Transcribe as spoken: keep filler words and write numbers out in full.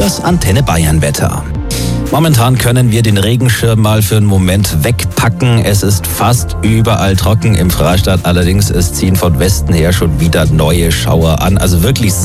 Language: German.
Das Antenne Bayern Wetter. Momentan können wir den Regenschirm mal für einen Moment wegpacken. Es ist fast überall trocken im Freistaat. Allerdings, es ziehen von Westen her schon wieder neue Schauer an. Also wirklich